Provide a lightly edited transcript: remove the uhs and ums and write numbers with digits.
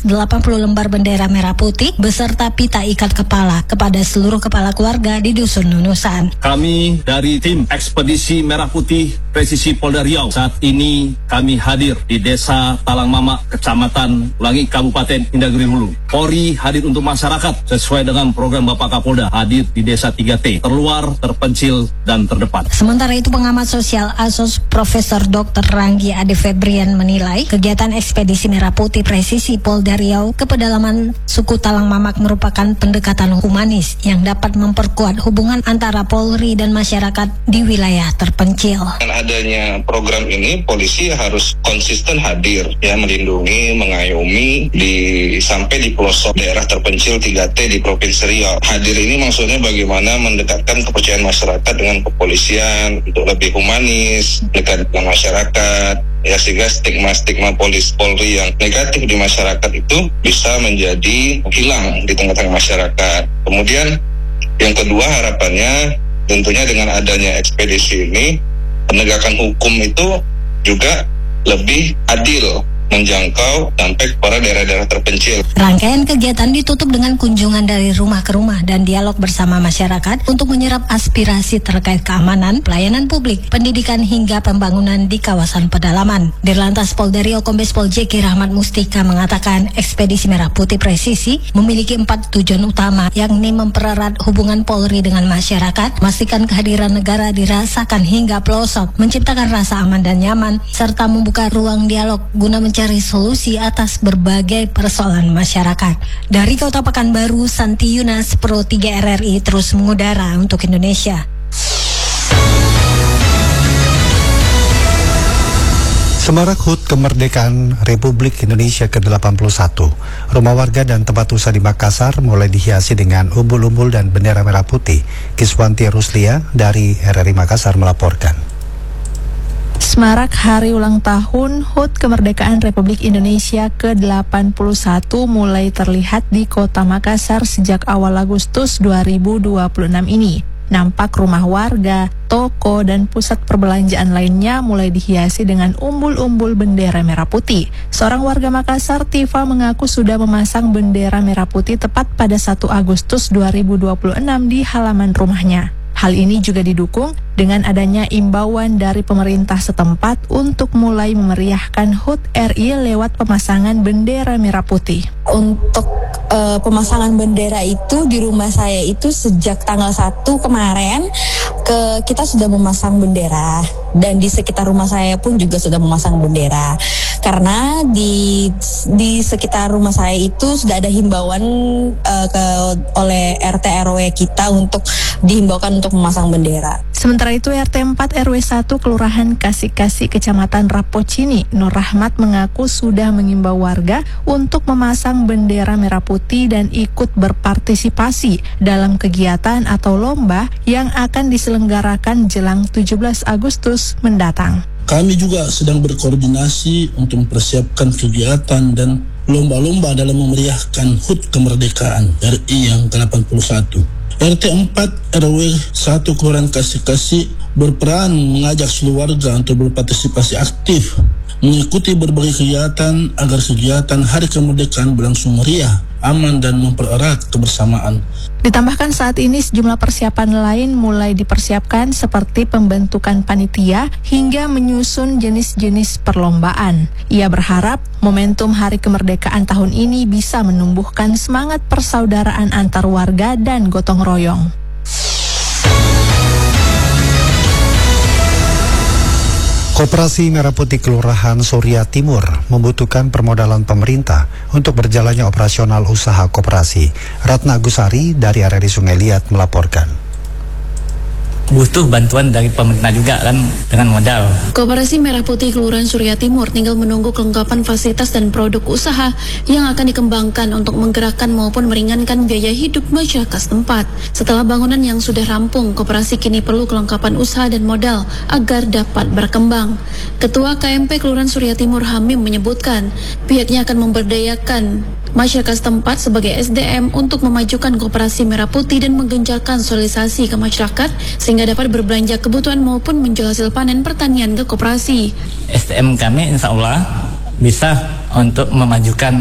80 lembar bendera merah putih beserta pita ikat kepala kepada seluruh kepala keluarga di Dusun Nunusan. Kami dari tim Ekspedisi Merah Putih Presisi Polda Riau saat ini kami hadir di Desa Talang Mamak, Kecamatan Ulangi, Kabupaten Indagiri Hulu. Polri hadir untuk masyarakat sesuai dengan program Bapak Kapolda, hadir di Desa 3T, terluar, terpencil, dan terdepan. Sementara itu pengamat sosial ASOS Profesor Dr. Ranggi Ade Febrian menilai kegiatan Ekspedisi Merah Putih Presisi Polda Riau ke pedalaman suku Talang Mamak merupakan pendekatan humanis yang dapat memperkuat hubungan antara Polri dan masyarakat di wilayah terpencil. Dengan adanya program ini, polisi harus konsisten hadir, ya, melindungi, mengayomi sampai di pelosok daerah terpencil 3T di Provinsi Riau. Hadir ini maksudnya bagaimana mendekatkan kepercayaan masyarakat dengan kepolisian untuk lebih humanis, dekat dengan masyarakat, ya, sehingga stigma-stigma Polri yang negatif di masyarakat itu bisa menjadi hilang di tengah-tengah masyarakat. Kemudian yang kedua, harapannya tentunya dengan adanya ekspedisi ini, penegakan hukum itu juga lebih adil, menjangkau sampai kepada daerah-daerah terpencil. Rangkaian kegiatan ditutup dengan kunjungan dari rumah ke rumah dan dialog bersama masyarakat untuk menyerap aspirasi terkait keamanan, pelayanan publik, pendidikan hingga pembangunan di kawasan pedalaman. Dirlantas Polda Riau Kombes Pol Jeki Rahmat Mustika mengatakan Ekspedisi Merah Putih Presisi memiliki 4 tujuan utama, yakni mempererat hubungan Polri dengan masyarakat, memastikan kehadiran negara dirasakan hingga pelosok, menciptakan rasa aman dan nyaman, serta membuka ruang dialog guna mencari solusi atas berbagai persoalan masyarakat. Dari Kota Pekanbaru, Santi Yunas, Pro 3 RRI terus mengudara untuk Indonesia. Semarak HUT Kemerdekaan Republik Indonesia ke-81. Rumah warga dan tempat usaha di Makassar mulai dihiasi dengan umbul-umbul dan bendera merah putih. Kiswanti Ruslia dari RRI Makassar melaporkan. Semarak Hari Ulang Tahun HUT Kemerdekaan Republik Indonesia ke-81 mulai terlihat di Kota Makassar sejak awal Agustus 2026 ini. Nampak rumah warga, toko, dan pusat perbelanjaan lainnya mulai dihiasi dengan umbul-umbul bendera merah putih. Seorang warga Makassar, Tifa, mengaku sudah memasang bendera merah putih tepat pada 1 Agustus 2026 di halaman rumahnya. Hal ini juga didukung dengan adanya imbauan dari pemerintah setempat untuk mulai memeriahkan HUT RI lewat pemasangan bendera merah putih. Untuk pemasangan bendera itu di rumah saya itu sejak tanggal 1 kemarin kita sudah memasang bendera, dan di sekitar rumah saya pun juga sudah memasang bendera. Karena di sekitar rumah saya itu sudah ada himbauan oleh RT RW kita untuk dihimbaukan untuk memasang bendera. Sementara itu RT 4 RW 1 Kelurahan Kasih-Kasih Kecamatan Rapocini, Nur Rahmat mengaku sudah mengimbau warga untuk memasang bendera merah putih dan ikut berpartisipasi dalam kegiatan atau lomba yang akan diselenggarakan jelang 17 Agustus mendatang. Kami juga sedang berkoordinasi untuk mempersiapkan kegiatan dan lomba-lomba dalam memeriahkan HUT Kemerdekaan RI yang ke-81. RT 4 RW 1 Kelurahan Kasih-Kasih berperan mengajak seluruh warga untuk berpartisipasi aktif mengikuti berbagai kegiatan agar kegiatan Hari Kemerdekaan berlangsung meriah, aman, dan mempererat kebersamaan. Ditambahkan saat ini sejumlah persiapan lain mulai dipersiapkan seperti pembentukan panitia hingga menyusun jenis-jenis perlombaan. Ia berharap momentum Hari Kemerdekaan tahun ini bisa menumbuhkan semangat persaudaraan antar warga dan gotong royong. Koperasi Merah Putih Kelurahan Surya Timur membutuhkan permodalan pemerintah untuk berjalannya operasional usaha koperasi. Ratna Agusari dari RRI Sungai Liat melaporkan. Butuh bantuan dari pemerintah juga kan dengan modal. Koperasi Merah Putih Kelurahan Surya Timur tinggal menunggu kelengkapan fasilitas dan produk usaha yang akan dikembangkan untuk menggerakkan maupun meringankan biaya hidup masyarakat setempat. Setelah bangunan yang sudah rampung, koperasi kini perlu kelengkapan usaha dan modal agar dapat berkembang. Ketua KMP Kelurahan Surya Timur Hamim menyebutkan pihaknya akan memberdayakan masyarakat setempat sebagai SDM untuk memajukan koperasi Merah Putih dan menggencarkan sosialisasi ke masyarakat sehingga dapat berbelanja kebutuhan maupun menjual hasil panen pertanian ke koperasi. SDM kami insya Allah bisa untuk memajukan